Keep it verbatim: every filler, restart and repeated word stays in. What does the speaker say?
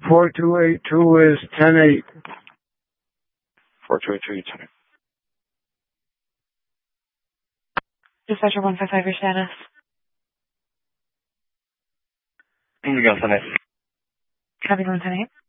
four two eight two is ten eight. four two eight two, ten eight. Dispatcher one five five, your status. You got ten eight. Copy one ten eight.